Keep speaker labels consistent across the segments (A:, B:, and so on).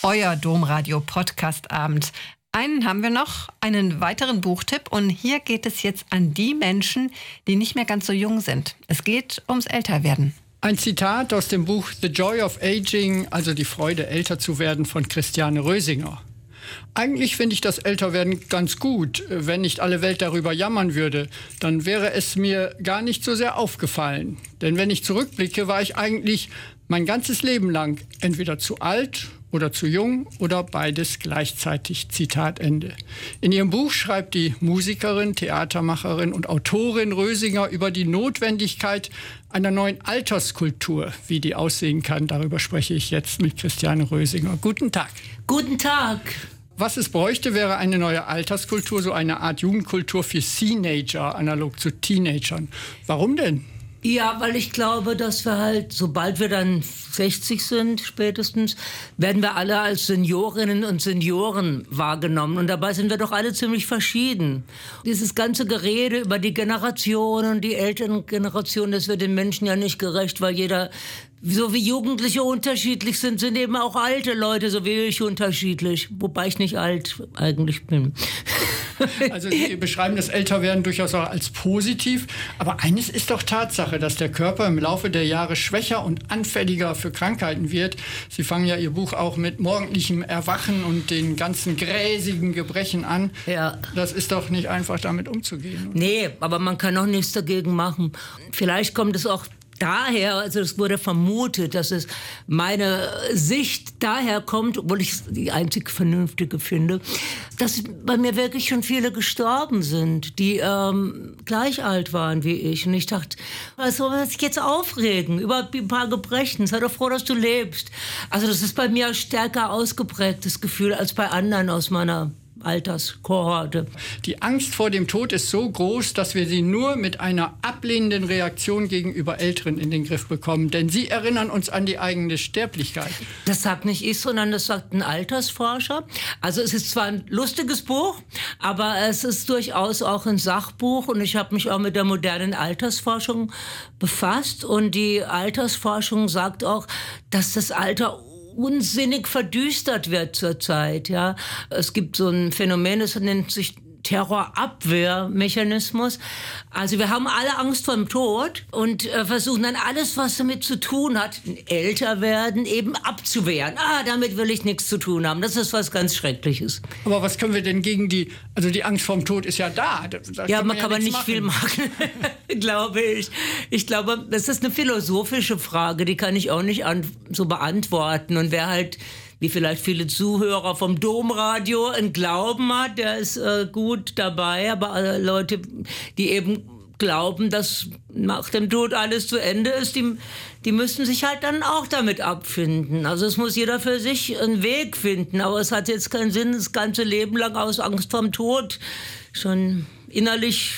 A: euer Domradio-Podcast-Abend. Einen haben wir noch, einen weiteren Buchtipp. Und hier geht es jetzt an die Menschen, die nicht mehr ganz so jung sind. Es geht ums Älterwerden.
B: Ein Zitat aus dem Buch The Joy of Aging, also die Freude, älter zu werden, von Christiane Rösinger. Eigentlich finde ich das Älterwerden ganz gut. Wenn nicht alle Welt darüber jammern würde, dann wäre es mir gar nicht so sehr aufgefallen. Denn wenn ich zurückblicke, war ich eigentlich mein ganzes Leben lang entweder zu alt oder zu jung oder beides gleichzeitig. Zitat Ende. In ihrem Buch schreibt die Musikerin, Theatermacherin und Autorin Rösinger über die Notwendigkeit einer neuen Alterskultur, wie die aussehen kann. Darüber spreche ich jetzt mit Christiane Rösinger. Guten Tag.
C: Guten Tag.
B: Was es bräuchte, wäre eine neue Alterskultur, so eine Art Jugendkultur für Teenager, analog zu Teenagern. Warum denn?
C: Ja, weil ich glaube, dass wir halt, sobald wir dann 60 sind, spätestens, werden wir alle als Seniorinnen und Senioren wahrgenommen. Und dabei sind wir doch alle ziemlich verschieden. Dieses ganze Gerede über die Generationen, die älteren Generationen, das wird den Menschen ja nicht gerecht, weil jeder, so wie Jugendliche unterschiedlich sind, sind eben auch alte Leute, so wie ich, unterschiedlich. Wobei ich nicht alt eigentlich bin.
B: Also Sie beschreiben das Älterwerden durchaus auch als positiv. Aber eines ist doch Tatsache, dass der Körper im Laufe der Jahre schwächer und anfälliger für Krankheiten wird. Sie fangen ja Ihr Buch auch mit morgendlichem Erwachen und den ganzen gräsigen Gebrechen an.
C: Ja.
B: Das ist doch nicht einfach, damit umzugehen. Oder?
C: Nee, aber man kann auch nichts dagegen machen. Vielleicht kommt es auch daher, also es wurde vermutet, dass es meine Sicht daher kommt, obwohl ich es die einzig vernünftige finde, dass bei mir wirklich schon viele gestorben sind, die gleich alt waren wie ich. Und ich dachte, was soll man sich jetzt aufregen über ein paar Gebrechen? Sei doch froh, dass du lebst. Also das ist bei mir stärker ausgeprägtes Gefühl als bei anderen aus meiner Alterskohorte.
B: Die Angst vor dem Tod ist so groß, dass wir sie nur mit einer ablehnenden Reaktion gegenüber Älteren in den Griff bekommen. Denn sie erinnern uns an die eigene Sterblichkeit.
C: Das sagt nicht ich, sondern das sagt ein Altersforscher. Also es ist zwar ein lustiges Buch, aber es ist durchaus auch ein Sachbuch. Und ich habe mich auch mit der modernen Altersforschung befasst. Und die Altersforschung sagt auch, dass das Alter unsinnig verdüstert wird zurzeit. Ja. Es gibt so ein Phänomen, das nennt sich Terrorabwehrmechanismus. Also wir haben alle Angst vor dem Tod und versuchen dann alles, was damit zu tun hat, älter werden, eben abzuwehren. Damit will ich nichts zu tun haben. Das ist was ganz Schreckliches.
B: Aber was können wir denn gegen die Angst vor dem Tod ist ja da.
C: Man kann nicht viel machen, glaube ich. Ich glaube, das ist eine philosophische Frage, die kann ich auch nicht so beantworten. Und wer halt, wie vielleicht viele Zuhörer vom Domradio, einen Glauben hat, der ist gut dabei. Aber alle Leute, die eben glauben, dass nach dem Tod alles zu Ende ist, die müssen sich halt dann auch damit abfinden. Also es muss jeder für sich einen Weg finden. Aber es hat jetzt keinen Sinn, das ganze Leben lang aus Angst vorm Tod schon innerlich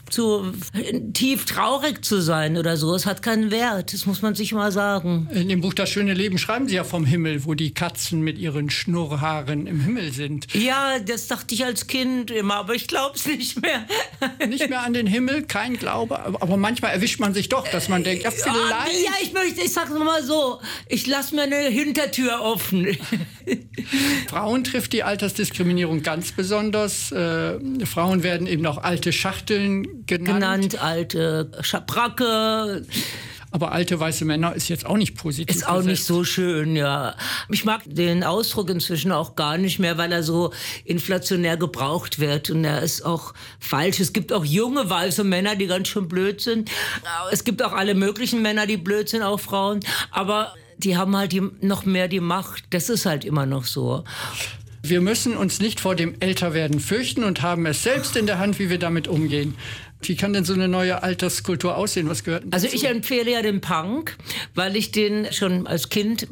C: tief traurig zu sein oder so. Es hat keinen Wert, das muss man sich mal sagen.
B: In dem Buch Das schöne Leben schreiben Sie ja vom Himmel, wo die Katzen mit ihren Schnurrhaaren im Himmel sind.
C: Ja, das dachte ich als Kind immer, aber ich glaube es nicht mehr.
B: Nicht mehr an den Himmel, kein Glaube, aber manchmal erwischt man sich doch, dass man denkt, ja vielleicht...
C: Ja, ich sage es mal so, ich lasse mir eine Hintertür offen.
B: Frauen trifft die Altersdiskriminierung ganz besonders. Frauen werden eben auch alte Schachteln genannt,
C: alte Schabracke.
B: Aber alte weiße Männer ist jetzt auch nicht positiv.
C: Ist auch
B: besetzt.
C: nicht so schön, ja. Ich mag den Ausdruck inzwischen auch gar nicht mehr, weil er so inflationär gebraucht wird. Und er ist auch falsch. Es gibt auch junge weiße Männer, die ganz schön blöd sind. Es gibt auch alle möglichen Männer, die blöd sind, auch Frauen. Aber die haben halt noch mehr die Macht. Das ist halt immer noch so.
B: Wir müssen uns nicht vor dem Älterwerden fürchten und haben es selbst in der Hand, wie wir damit umgehen. Wie kann denn so eine neue Alterskultur aussehen? Was gehört dazu?
C: Also ich empfehle ja den Punk, weil ich den schon als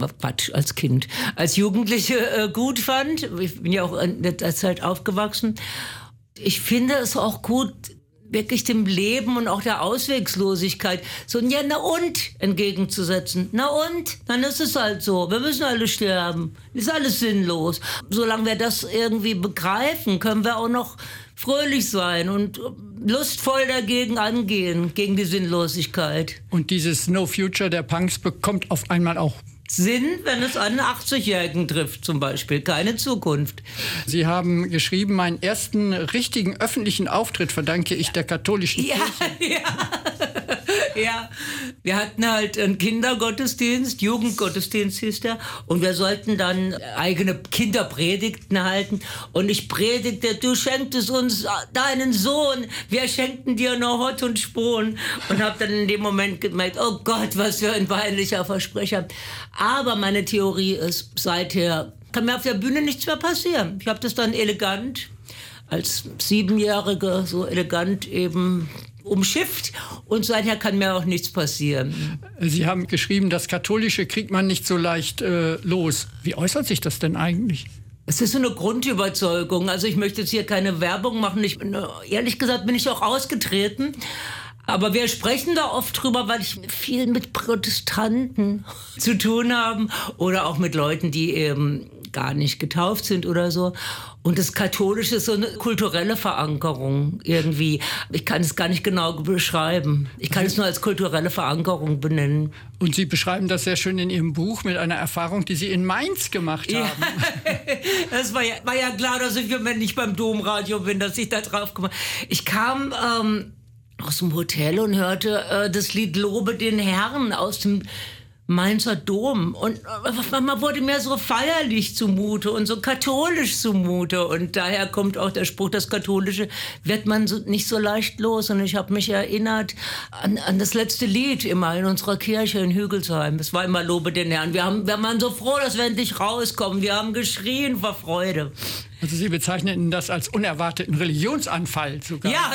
C: Jugendliche gut fand. Ich bin ja auch in der Zeit aufgewachsen. Ich finde es auch gut, wirklich dem Leben und auch der Auswegslosigkeit so ein Ja, na und entgegenzusetzen. Na und? Dann ist es halt so. Wir müssen alle sterben. Ist alles sinnlos. Solange wir das irgendwie begreifen, können wir auch noch fröhlich sein und lustvoll dagegen angehen, gegen die Sinnlosigkeit.
B: Und dieses No Future der Punks bekommt auf einmal auch
C: Sinn, wenn es einen 80-Jährigen trifft zum Beispiel. Keine Zukunft.
B: Sie haben geschrieben, meinen ersten richtigen öffentlichen Auftritt verdanke ich der katholischen Kirche.
C: Ja, wir hatten halt einen Kindergottesdienst, Jugendgottesdienst hieß der, und wir sollten dann eigene Kinderpredigten halten. Und ich predigte, du schenktest uns deinen Sohn, wir schenkten dir nur Hott und Spohn. Und habe dann in dem Moment gemerkt, oh Gott, was für ein peinlicher Versprecher. Aber meine Theorie ist, seither kann mir auf der Bühne nichts mehr passieren. Ich habe das dann elegant, als 7-Jährige, so elegant eben umschifft, und seither kann mir auch nichts passieren.
B: Sie haben geschrieben, das Katholische kriegt man nicht so leicht los. Wie äußert sich das denn eigentlich?
C: Es ist so eine Grundüberzeugung. Also ich möchte jetzt hier keine Werbung machen. Ehrlich gesagt bin ich auch ausgetreten. Aber wir sprechen da oft drüber, weil ich viel mit Protestanten zu tun habe oder auch mit Leuten, die eben gar nicht getauft sind oder so. Und das Katholische ist so eine kulturelle Verankerung irgendwie. Ich kann es gar nicht genau beschreiben. Ich kann es nur als kulturelle Verankerung benennen.
B: Und Sie beschreiben das sehr schön in Ihrem Buch mit einer Erfahrung, die Sie in Mainz gemacht haben.
C: Ja, das war ja klar, dass ich, wenn ich beim Domradio bin, dass ich da drauf komme. Ich kam aus dem Hotel und hörte das Lied Lobe den Herrn aus dem Mainzer Dom. Und man wurde mir so feierlich zumute und so katholisch zumute. Und daher kommt auch der Spruch, das Katholische wird man nicht so leicht los. Und ich habe mich erinnert an das letzte Lied immer in unserer Kirche in Hügelsheim. Es war immer Lobe den Herrn. Wir waren so froh, dass wir endlich rauskommen. Wir haben geschrien vor Freude.
B: Also Sie bezeichneten das als unerwarteten Religionsanfall sogar.
C: Ja.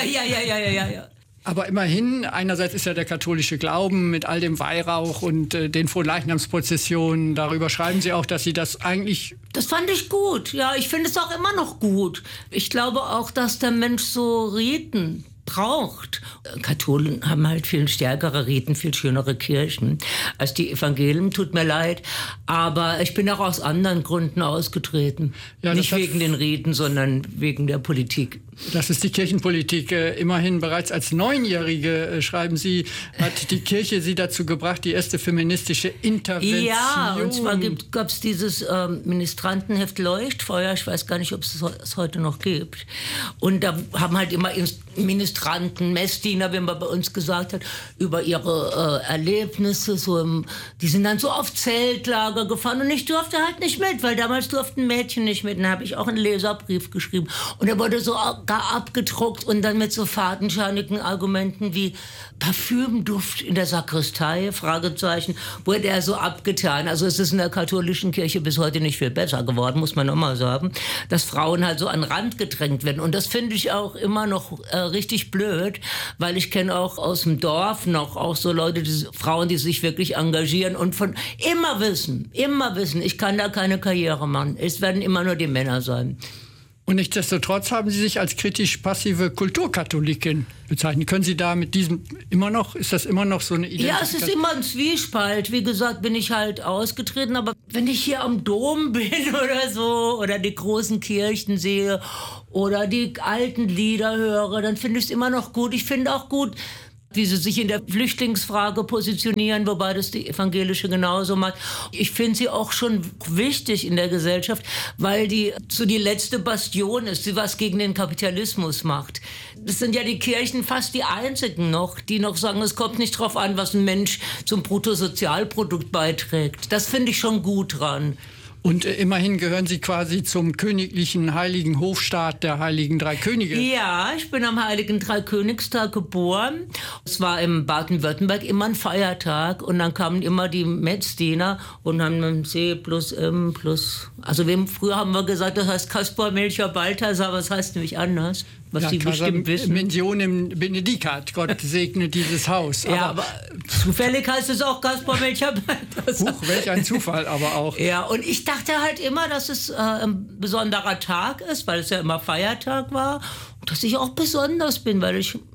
B: Aber immerhin, einerseits ist ja der katholische Glauben mit all dem Weihrauch und den Fronleichnamsprozessionen, darüber schreiben Sie auch, dass Sie das eigentlich...
C: Das fand ich gut, ja, ich finde es auch immer noch gut. Ich glaube auch, dass der Mensch so Riten braucht. Katholen haben halt viel stärkere Riten, viel schönere Kirchen als die Evangelien, tut mir leid. Aber ich bin auch aus anderen Gründen ausgetreten. Ja, nicht wegen den Riten, sondern wegen der Politik.
B: Das ist die Kirchenpolitik. Immerhin bereits als 9-Jährige, schreiben Sie, hat die Kirche Sie dazu gebracht, die erste feministische Intervention.
C: Ja, und zwar gab es dieses Ministrantenheft Leuchtfeuer. Ich weiß gar nicht, ob es heute noch gibt. Und da haben halt immer Ministranten, Messdiener, wie man bei uns gesagt hat, über ihre Erlebnisse. Die sind dann so auf Zeltlager gefahren und ich durfte halt nicht mit, weil damals durften Mädchen nicht mit. Und da habe ich auch einen Leserbrief geschrieben. Und er wurde so gar abgedruckt und dann mit so fadenscheinigen Argumenten wie Parfümduft in der Sakristei, Fragezeichen, wurde er so abgetan. Also es ist in der katholischen Kirche bis heute nicht viel besser geworden, muss man auch mal sagen, dass Frauen halt so an den Rand gedrängt werden. Und das finde ich auch immer noch richtig blöd, weil ich kenne auch aus dem Dorf noch auch so Leute, Frauen, die sich wirklich engagieren und von immer wissen, ich kann da keine Karriere machen. Es werden immer nur die Männer sein.
B: Und nichtsdestotrotz haben Sie sich als kritisch-passive Kulturkatholikin bezeichnet. Können Sie da mit diesem ist das immer noch so eine Identifikation?
C: Ja, es ist immer ein Zwiespalt. Wie gesagt, bin ich halt ausgetreten. Aber wenn ich hier am Dom bin oder so, oder die großen Kirchen sehe, oder die alten Lieder höre, dann finde ich es immer noch gut. Ich finde auch gut, wie sie sich in der Flüchtlingsfrage positionieren, wobei das die Evangelische genauso macht. Ich finde sie auch schon wichtig in der Gesellschaft, weil die so die letzte Bastion ist, die was gegen den Kapitalismus macht. Das sind ja die Kirchen fast die einzigen noch, die noch sagen, es kommt nicht drauf an, was ein Mensch zum Bruttosozialprodukt beiträgt. Das finde ich schon gut dran.
B: Und immerhin gehören Sie quasi zum königlichen heiligen Hofstaat der Heiligen Drei Könige.
C: Ja, ich bin am Heiligen Dreikönigstag geboren. Es war im Baden-Württemberg immer ein Feiertag und dann kamen immer die Metzdiener und haben C plus M plus... Also früher haben wir gesagt, das heißt Kaspar, Melchior, Balthasar, was heißt nämlich anders? Was ja, die bestimmt wissen.
B: Mentionem Benedicat, Gott segne dieses Haus.
C: Aber zufällig heißt es auch Kaspar, Melchior, Balthasar.
B: Huch, welch ein Zufall aber auch.
C: Ja, und ich dachte halt immer, dass es ein besonderer Tag ist, weil es ja immer Feiertag war. Und dass ich auch besonders bin, weil ich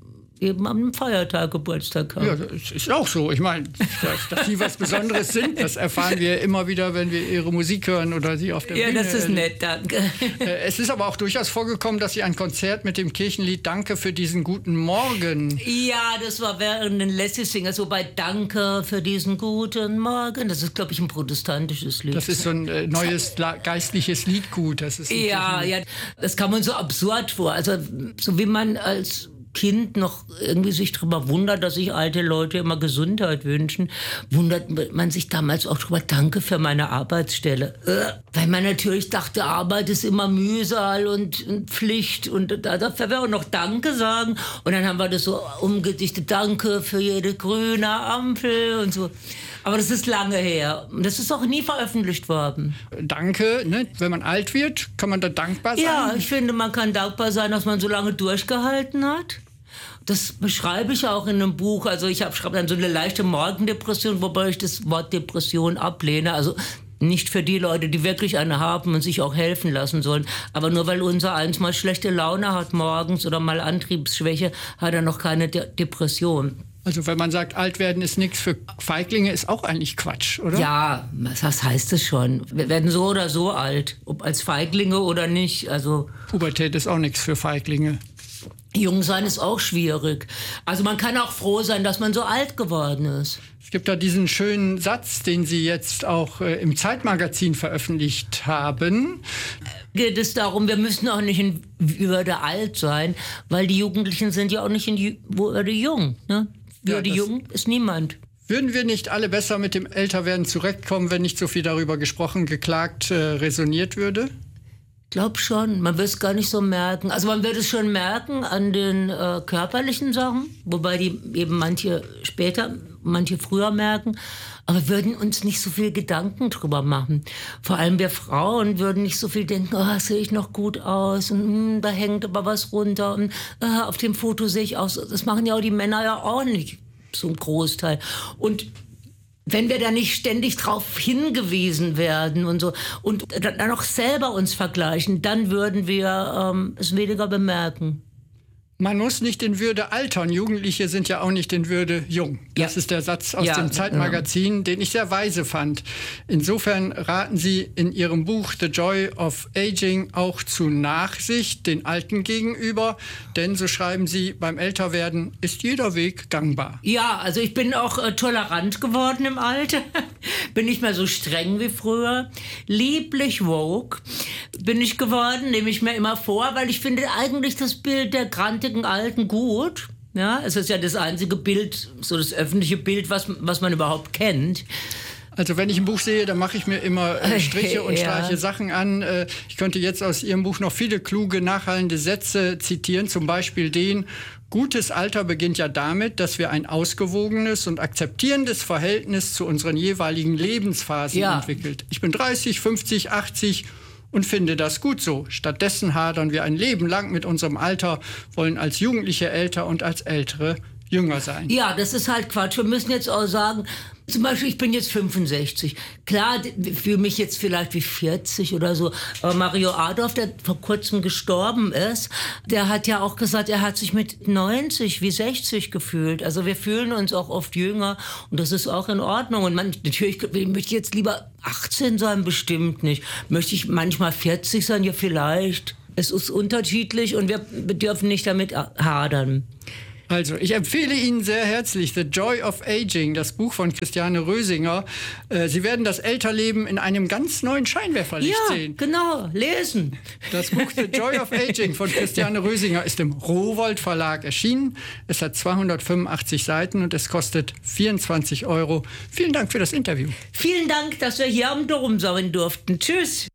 C: eben am Feiertag Geburtstag haben.
B: Ja, das ist auch so. Ich meine, dass Sie was Besonderes sind, das erfahren wir immer wieder, wenn wir Ihre Musik hören oder Sie auf der Bühne.
C: Ja, das ist nett, danke.
B: Es ist aber auch durchaus vorgekommen, dass Sie ein Konzert mit dem Kirchenlied Danke für diesen guten Morgen.
C: Ja, das war während den Lassie Singers, so bei Danke für diesen guten Morgen. Das ist, glaube ich, ein protestantisches Lied.
B: Das ist so ein neues geistliches Liedgut. Das ist
C: ja, das kam uns so absurd vor. Also so wie man als Kind noch irgendwie sich darüber wundert, dass sich alte Leute immer Gesundheit wünschen, wundert man sich damals auch darüber, danke für meine Arbeitsstelle. Weil man natürlich dachte, Arbeit ist immer Mühsal und Pflicht und dafür wir auch noch Danke sagen. Und dann haben wir das so umgedichtet, danke für jede grüne Ampel und so. Aber das ist lange her. Das ist auch nie veröffentlicht worden.
B: Danke, ne? Wenn man alt wird, kann man da dankbar sein?
C: Ja, ich finde, man kann dankbar sein, dass man so lange durchgehalten hat. Das beschreibe ich auch in einem Buch. Also ich schreibe dann so eine leichte Morgendepression, wobei ich das Wort Depression ablehne. Also nicht für die Leute, die wirklich eine haben und sich auch helfen lassen sollen. Aber nur weil unser eins mal schlechte Laune hat morgens oder mal Antriebsschwäche, hat er noch keine Depression.
B: Also wenn man sagt, alt werden ist nichts für Feiglinge, ist auch eigentlich Quatsch, oder?
C: Ja, was heißt es schon? Wir werden so oder so alt, ob als Feiglinge oder nicht. Also
B: Pubertät ist auch nichts für Feiglinge.
C: Jung sein ist auch schwierig. Also man kann auch froh sein, dass man so alt geworden ist.
B: Es gibt da diesen schönen Satz, den Sie jetzt auch im Zeitmagazin veröffentlicht haben.
C: Geht es darum, wir müssen auch nicht in Würde alt sein, weil die Jugendlichen sind ja auch nicht in Würde jung. Ne? Würde jung ist niemand.
B: Würden wir nicht alle besser mit dem Älterwerden zurechtkommen, wenn nicht so viel darüber gesprochen, geklagt, resoniert würde?
C: Ich glaube schon. Man wird es gar nicht so merken. Also man wird es schon merken an den körperlichen Sachen, wobei die eben manche später, manche früher merken. Aber wir würden uns nicht so viel Gedanken drüber machen. Vor allem wir Frauen würden nicht so viel denken, oh, sehe ich noch gut aus und da hängt aber was runter und auf dem Foto sehe ich aus. Das machen ja auch die Männer ja auch nicht, so ein Großteil. Und wenn wir da nicht ständig drauf hingewiesen werden und so und dann auch selber uns vergleichen, dann würden wir es weniger bemerken.
B: Man muss nicht in Würde altern. Jugendliche sind ja auch nicht in Würde jung. Das ist der Satz aus dem Zeitmagazin, den ich sehr weise fand. Insofern raten Sie in Ihrem Buch The Joy of Aging auch zu Nachsicht den Alten gegenüber. Denn, so schreiben Sie, beim Älterwerden ist jeder Weg gangbar.
C: Ja, also ich bin auch tolerant geworden im Alter. Bin nicht mehr so streng wie früher. Lieblich woke bin ich geworden, nehme ich mir immer vor, weil ich finde eigentlich das Bild der grantigen Alten gut. Ja, es ist ja das einzige Bild, so das öffentliche Bild, was man überhaupt kennt.
B: Also wenn ich ein Buch sehe, dann mache ich mir immer Striche und streiche Sachen an. Ich könnte jetzt aus Ihrem Buch noch viele kluge, nachhallende Sätze zitieren. Zum Beispiel den: Gutes Alter beginnt ja damit, dass wir ein ausgewogenes und akzeptierendes Verhältnis zu unseren jeweiligen Lebensphasen entwickelt. Ich bin 30, 50, 80 und finde das gut so. Stattdessen hadern wir ein Leben lang mit unserem Alter, wollen als Jugendliche älter und als Ältere jünger sein.
C: Ja, das ist halt Quatsch. Wir müssen jetzt auch sagen, zum Beispiel, ich bin jetzt 65. Klar, ich fühle mich jetzt vielleicht wie 40 oder so. Aber Mario Adorf, der vor kurzem gestorben ist, der hat ja auch gesagt, er hat sich mit 90 wie 60 gefühlt. Also wir fühlen uns auch oft jünger und das ist auch in Ordnung. Und natürlich möchte ich jetzt lieber 18 sein, bestimmt nicht. Möchte ich manchmal 40 sein? Ja, vielleicht. Es ist unterschiedlich und wir dürfen nicht damit hadern.
B: Also, ich empfehle Ihnen sehr herzlich The Joy of Aging, das Buch von Christiane Rösinger. Sie werden das Älterleben in einem ganz neuen Scheinwerferlicht sehen.
C: Ja, genau, lesen.
B: Das Buch The Joy of Aging von Christiane Rösinger ist im Rowohlt Verlag erschienen. Es hat 285 Seiten und es kostet 24 €. Vielen Dank für das Interview.
C: Vielen Dank, dass wir hier am Dom sein durften. Tschüss.